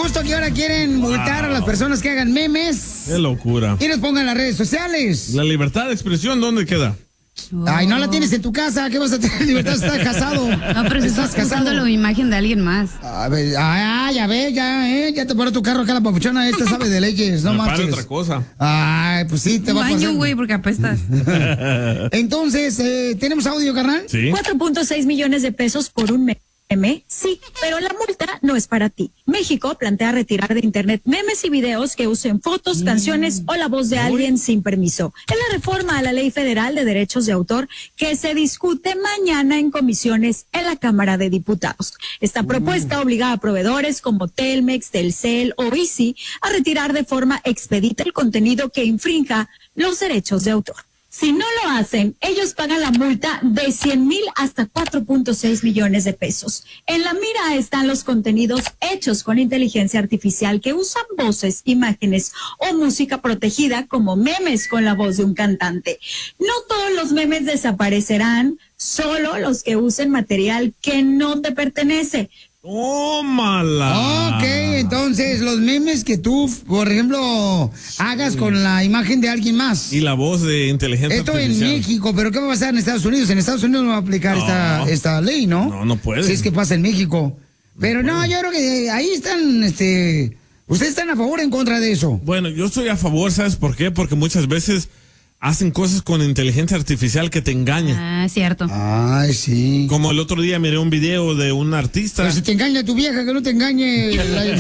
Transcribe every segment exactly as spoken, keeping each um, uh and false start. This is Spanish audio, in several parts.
justo que ahora quieren multar wow. a las personas que hagan memes. Qué locura. Y nos pongan en las redes sociales. La libertad de expresión, ¿dónde queda? Oh. Ay, no la tienes en tu casa. ¿Qué vas a tener libertad? Estás casado. No, pero si estás casando la imagen de alguien más. A ver, ah, ya ve, ya, eh. Ya te paró tu carro acá la papuchona. Esta sabe de leyes. No Me marches. otra cosa. Ay, pues sí, te Un va a baño, pasar. güey, porque apestas. Entonces, eh, ¿tenemos audio, carnal? Sí. cuatro punto seis millones de pesos por un mes. ¿Meme? Sí, pero la multa no es para ti. México plantea retirar de internet memes y videos que usen fotos, mm. canciones o la voz de alguien sin permiso. Es la reforma a la Ley Federal de Derechos de Autor que se discute mañana en comisiones en la Cámara de Diputados. Esta propuesta obliga a proveedores como Telmex, Telcel o Izzi a retirar de forma expedita el contenido que infrinja los derechos de autor. Si no lo hacen, ellos pagan la multa de cien mil hasta cuatro punto seis millones de pesos. En la mira están los contenidos hechos con inteligencia artificial que usan voces, imágenes o música protegida como memes con la voz de un cantante. No todos los memes desaparecerán, solo los que usen material que no te pertenece. ¡Tómala! Ok, entonces los memes que tú, por ejemplo, hagas con la imagen de alguien más. Y la voz de inteligencia Esto artificial. en México, pero ¿qué va a pasar en Estados Unidos? En Estados Unidos no va a aplicar No. esta, esta ley, ¿no? No, no puede. Si es que pasa en México. Pero no, no yo creo que ahí están, este... ¿Ustedes están a favor o en contra de eso? Bueno, yo estoy a favor, ¿sabes por qué? Porque muchas veces hacen cosas con inteligencia artificial que te engañan. Ah, cierto. Ay, sí. Como el otro día miré un video de un artista. Pero si te engaña tu vieja, que no te engañe.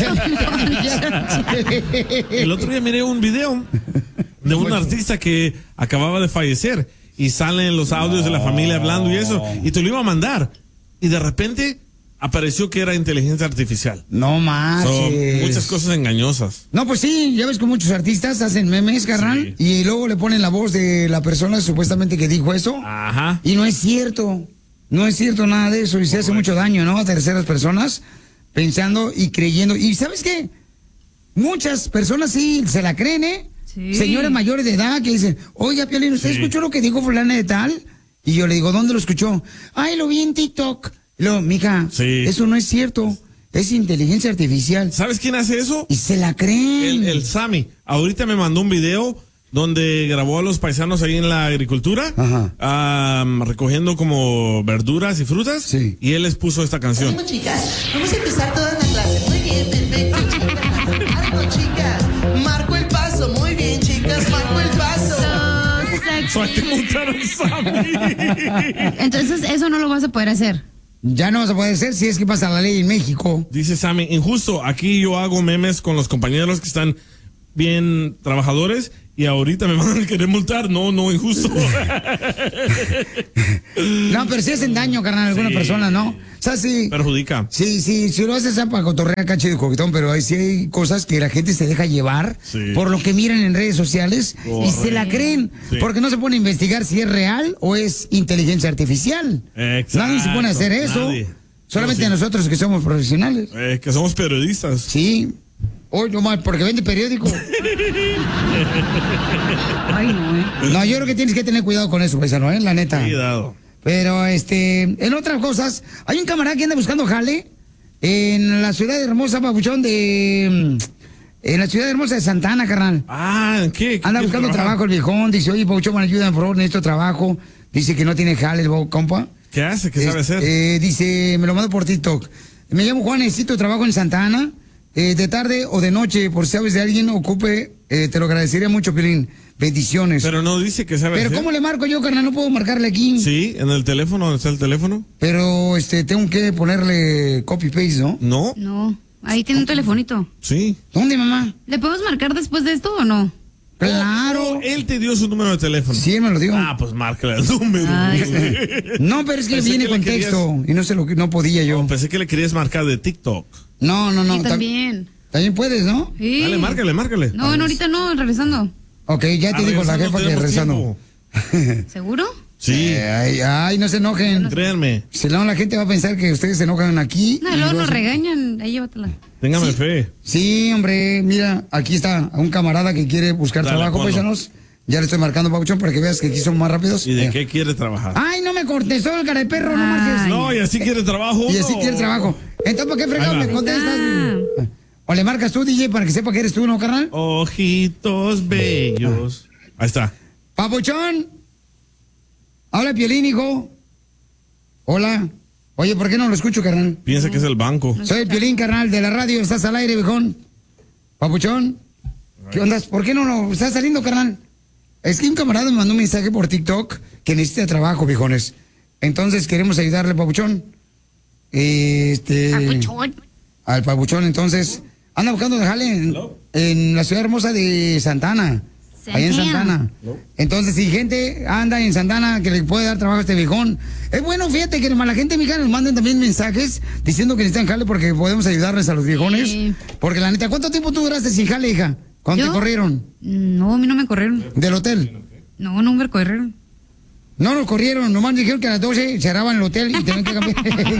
El otro día miré un video de un artista que acababa de fallecer y salen los audios no. de la familia hablando y eso, y te lo iba a mandar. Y de repente apareció que era inteligencia artificial. No más. So, muchas cosas engañosas. No, pues sí, ya ves que muchos artistas hacen memes, carnal, sí. y luego le ponen la voz de la persona supuestamente que dijo eso. Ajá. Y no es cierto. No es cierto nada de eso y se hace mucho daño, ¿no? A terceras personas pensando y creyendo. ¿Y sabes qué? Muchas personas sí se la creen, ¿eh? Sí. Señoras mayores de edad que dicen, oiga, Piolín, ¿usted sí. escuchó lo que dijo fulana de tal? Y yo le digo, ¿dónde lo escuchó? Ay, lo vi en TikTok. Lo, mija, sí. eso no es cierto. Es inteligencia artificial. ¿Sabes quién hace eso? Y se la creen. El, el Sammy. Ahorita me mandó un video donde grabó a los paisanos ahí en la agricultura, um, recogiendo como verduras y frutas. Sí. Y él les puso esta canción. Bueno, chicas, vamos a empezar toda la clase. Muy bien, perfecto. Algo, chicas. Marco el paso. Muy bien, chicas. Marco el paso. So, hay que montar al Sammy. Entonces, eso no lo vas a poder hacer. Ya no vas a poder hacer si es que pasa la ley en México. Dice Sammy, injusto, aquí yo hago memes con los compañeros que están bien trabajadores y ahorita me van a querer multar. No, no, injusto. No, pero si hacen daño, carnal, a alguna sí. persona, ¿no? O sea, sí. Perjudica. Sí, sí, si lo haces para cotorrear cacho de coquetón, pero hay, sí hay cosas que la gente se deja llevar sí. por lo que miran en redes sociales Correcto. y se la creen, sí. porque no se pone a investigar si es real o es inteligencia artificial. Exacto. Nadie se pone a hacer eso. Nadie. Solamente sí. nosotros que somos profesionales. Eh, que somos periodistas. Sí. Hoy no más, porque vende periódico. Ay, no, ¿eh? No, yo creo que tienes que tener cuidado con eso, paisano, ¿eh? La neta. Cuidado. Pero, este, en otras cosas, hay un camarada que anda buscando jale en la ciudad hermosa, papuchón, de... En la ciudad hermosa de Santa Ana, carnal. Ah, ¿en qué? ¿Qué anda buscando trabajar? trabajo el viejón, dice, oye, papuchón, ayúdame, por favor, necesito trabajo. Dice que no tiene jale el compa. ¿Qué hace? ¿Qué es, sabe hacer? Eh, dice, me lo mando por TikTok. Me llamo Juan, necesito trabajo en Santa Ana. Eh, de tarde o de noche, por si sabes de alguien, ocupe, eh, te lo agradecería mucho, Piolín. Bendiciones. Pero no dice que sabe Pero hacer. ¿cómo le marco yo, carnal? No puedo marcarle aquí. Sí, en el teléfono, ¿dónde está el teléfono? Pero, este, tengo que ponerle copy-paste, ¿no? No. No, ahí tiene un telefonito. Sí. ¿Dónde, mamá? ¿Le podemos marcar después de esto o no? Claro. Oh, él te dio su número de teléfono. Sí, él me lo dio. Ah, pues márcale el número. No, pero es que Pensé viene que con le querías... texto y no sé lo que no podía yo. Oh, pensé que le querías marcar de TikTok. No, no, no. Y también. También puedes, ¿no? Sí. Dale, márcale, márcale. No, no, ahorita no, regresando. Ok, ya te Ah, dijo la jefa que regresando. ¿Seguro? Sí. Eh, ay, ay, no se enojen. Créanme. Si no, la gente va a pensar que ustedes se enojan aquí. No, luego nos regañan. Ahí llévatela. Téngame sí. fe. Sí, hombre, mira, aquí está un camarada que quiere buscar Dale, trabajo, paisanos. Ya le estoy marcando, Pabuchón, para que veas que aquí son más rápidos. ¿Y de eh. qué quiere trabajar? Ay, no me contestó el cara de perro, no marches. No, y así quiere trabajo. Y así no. quiere trabajo. Entonces, ¿para qué fregado me contestas? Ah. O le marcas tú, D J, para que sepa que eres tú, ¿no, carnal? Ojitos bellos. Ahí está. Papuchón. Habla Piolín, hijo. Hola. Oye, ¿por qué no lo escucho, carnal? Piensa que es el banco. Soy el Piolín, carnal, de la radio. Estás al aire, viejón. Papuchón. ¿Qué onda? ¿Por qué no lo estás saliendo, carnal? Es que un camarada me mandó un mensaje por TikTok que necesita trabajo, viejones. Entonces queremos ayudarle, Papuchón. Este... Papuchón. Al Papuchón, entonces... Anda buscando de jale en, en la ciudad hermosa de Santana. Allá en Santana. Entonces, si gente anda en Santana que le puede dar trabajo a este viejón, es bueno, fíjate que nomás la gente, mija, nos manden también mensajes diciendo que necesitan jale porque podemos ayudarles a los viejones. Sí. Porque la neta, ¿cuánto tiempo tú duraste sin jale, hija? ¿Cuándo te corrieron? No, a mí no me corrieron. ¿Del hotel? No, no me corrieron. No nos corrieron, nomás dijeron que a las doce cerraban el hotel y tenían que cambiar.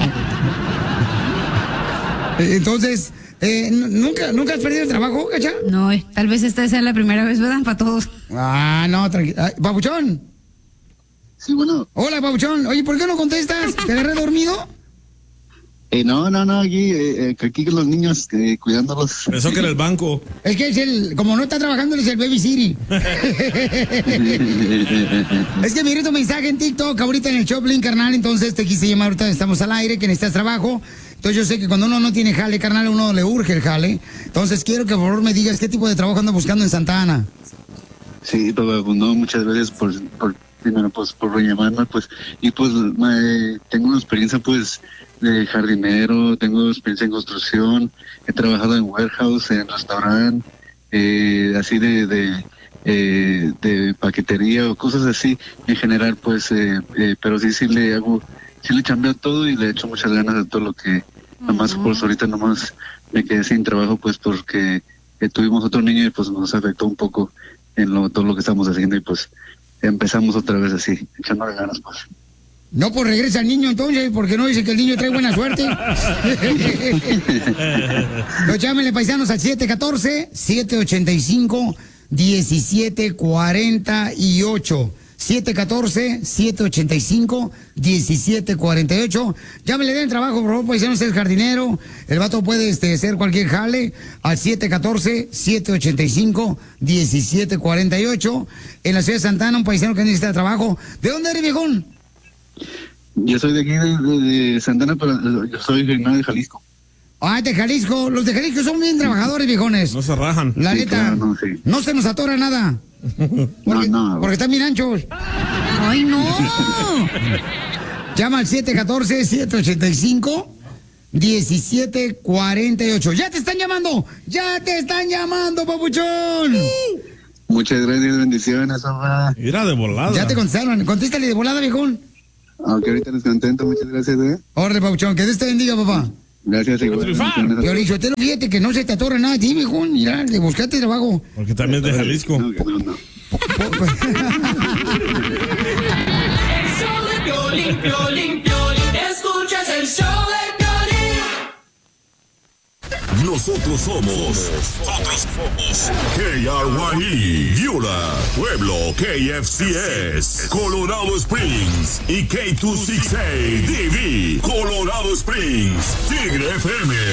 Entonces... Eh, ¿nunca, ¿Nunca has perdido el trabajo, cacha? No, eh, tal vez esta sea la primera vez, ¿verdad? Para todos. Ah, no, tranquilo. Papuchón. Sí, bueno. Hola, Papuchón. Oye, ¿por qué no contestas? ¿Te agarré dormido? Eh, no, no, no, aquí, eh, aquí con los niños, eh, cuidándolos. Pensó que era el banco. Es que es el, como no está trabajando, él es el Baby City. Es que miré tu mensaje en TikTok ahorita en el Choplin, carnal, entonces te quise llamar ahorita, estamos al aire, que necesitas trabajo. Entonces yo sé que cuando uno no tiene jale, carnal, a uno le urge el jale. Entonces quiero que por favor me digas qué tipo de trabajo anda buscando en Santa Ana. Sí, papá, pues no, muchas gracias por, por primero, pues, por llamarme, pues, y pues, me, tengo una experiencia, pues, de jardinero, tengo experiencia en construcción, he trabajado en warehouse, en restaurante, eh, así de, de, eh, de paquetería o cosas así, en general, pues, eh, eh, pero sí, sí le hago, sí le chambeo todo y le echo muchas ganas de todo lo que, uh-huh. Nomás, pues, ahorita nomás me quedé sin trabajo, pues, porque eh, tuvimos otro niño y, pues, nos afectó un poco en lo, todo lo que estamos haciendo y, pues, empezamos otra vez así, echándole ganas, pues. No, pues regresa el niño entonces, porque no dice que el niño trae buena suerte. Los llámenle, paisanos, al siete uno cuatro, siete ocho cinco, uno siete cuatro ocho. siete uno cuatro, siete ocho cinco, uno siete cuatro ocho. Llámenle, den trabajo, por favor, paisanos, es jardinero. El vato puede este, hacer cualquier jale al siete uno cuatro, siete ocho cinco, uno siete cuatro ocho. En la ciudad de Santana, un paisano que necesita trabajo. ¿De dónde eres, viejón? Yo soy de aquí, de, de, de Santana, pero yo soy de Jalisco. Ah, de Jalisco. Los de Jalisco son bien trabajadores, viejones. No se rajan. La sí, neta, claro, no, sí. no se nos atora nada. Porque, no, no. porque están bien anchos. ¡Ay, no! Llama al siete uno cuatro, siete ocho cinco, uno siete cuatro ocho. ¡Ya te están llamando! ¡Ya te están llamando, papuchón! Muchas gracias, bendiciones, papá. Mira, de volada. Ya te contestaron. Contéstale de volada, viejón. Aunque ahorita les contento, muchas gracias, ¿eh? Órale, papuchón, que Dios te bendiga, papá. Gracias, igual. Yo le te lo fíjate que no se te atorra nada a ti, viejón. Mira, le buscaste trabajo. Porque también es de Jalisco. No, no, no. El show de Piolín, Piolín, Piolín. Escuchas el show de Piolín. Nosotros somos, nosotros somos K R Y E, Yula, Pueblo, K F C S, Colorado Springs y K dos sesenta y seis D V, Colorado Springs, Tigre F M.